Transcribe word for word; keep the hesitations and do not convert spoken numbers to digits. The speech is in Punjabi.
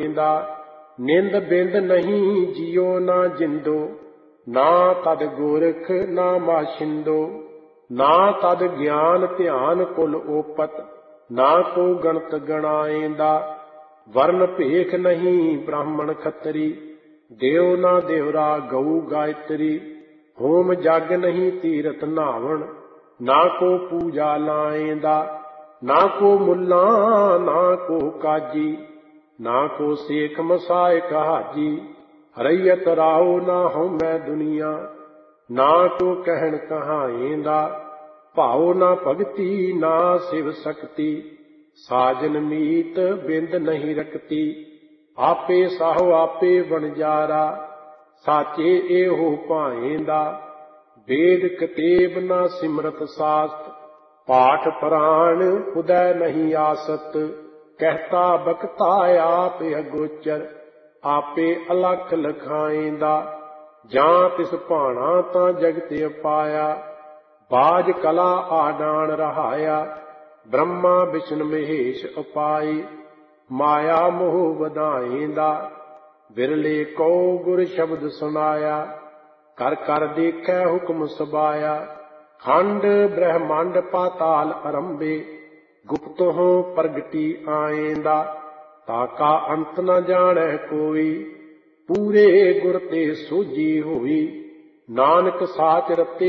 ਆਏਂਦਾ। ਨਿੰਦ ਬਿੰਦ ਨਹੀਂ ਜਿਉ ਨਾ ਜਿੰਦੋ, ਨਾ ਤਦ ਗੋਰਖ ਨਾ ਮਾਸ਼ਿੰਦੋ। ਨਾ ਤਦ ਗਿਆਨ ਧਿਆਨ ਕੁਲ ਓਪਤ, ਨਾ ਕੋ ਗਣਤ ਗਣਾਏਂਦਾ। ਵਰਨ ਭੇਖ ਨਹੀਂ ਬ੍ਰਾਹਮਣ ਖੱਤਰੀ, ਦੇਉ ਨਾ ਦੇਵਰਾ ਗਊ ਗਾਇਤਰੀ। ਹੋਮ ਜਗ ਨਹੀਂ ਤੀਰਥ ਨਾਵਣ, ਨਾ ਕੋ ਪੂਜਾ ਲਾਏਂਦਾ। ਨਾ ਕੋ ਮੁੱਲਾ ਨਾ ਕੋ ਕਾਜੀ, ਨਾ ਕੋ ਸੇਖ ਮਸਾਇਕ ਹਾਜੀ। ਰਈਅਤ ਰਾਉ ਨਾ ਹਉਮੈ ਦੁਨੀਆ, ਨਾ ਕੋ ਕਹਿਣ ਕਹਾਏਂਦਾ। ਭਾਉ ਨਾ ਭਗਤੀ ਨਾ ਸਿਵ ਸਕਤੀ, ਸਾਜਨ ਮੀਤ ਬਿੰਦ ਨਹੀਂ ਰਕਤੀ। ਆਪੇ ਸਾਹੋ ਆਪੇ ਵਣਜਾਰਾ, ਸਾਚੇ ਇਹੋ ਭਾਏਂਦਾ। ਵੇਦ ਕਤੇਬ ਨਾ ਸਿਮਰਤ ਸਾਸਤ, ਪਾਠ ਪੁਰਾਣ ਉਦੈ ਨਹੀਂ ਆਸਤ। ਕਹਿਤਾ ਬਖਤਾ ਆਪ ਅਗੋਚਰ, ਆਪੇ ਅਲਖ ਲਖਾਏਂਦਾ। ਜਾਂ ਤਿਸ ਭਾਣਾ ਤਾਂ ਜਗਤ ਅਪਾਇਆ, ਬਾਜ ਕਲਾ ਆਡਾਣ ਰਹਾਇਆ। ਬ੍ਰਹਮਾ ਵਿਸ਼ਨ ਮਹੇਸ਼ ਉਪਾਈ, ਮਾਇਆ ਮੋਹ ਵਧਾਏਂਦਾ। ਬਿਰਲੇ ਕਉ ਗੁਰ ਸ਼ਬਦ ਸੁਨਾਇਆ, ਕਰ ਕਰ ਦੇਖੈ ਹੁਕਮ ਸਬਾਇਆ। ਖੰਡ ਬ੍ਰਹਮੰਡ ਪਾਤਾਲ ਅਰੰਭੇ, ਗੁਪਤਹੁ ਪ੍ਰਗਟੀ ਆਏਂਦਾ। ਤਾਕਾ ਅੰਤ ਨ ਜਾਣੈ ਕੋਈ, ਪੂਰੇ ਗੁਰ ਤੇ ਸੋਝੀ ਹੋਈ। ਨਾਨਕ ਸਾਚ ਰਤੇ